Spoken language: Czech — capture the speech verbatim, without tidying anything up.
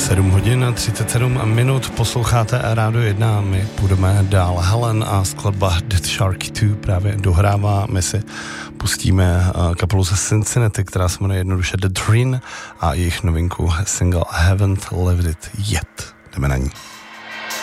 sedm hodin a třicet sedm minut, posloucháte Rádio jedna, my půjdeme dál. Helen a skladba Dead Shark dva právě dohrává, my si pustíme kapelu ze Cincinnati, která se jmenuje jednoduše The Dream a jejich novinku single I Haven't Lived It Yet. Jdeme na ní.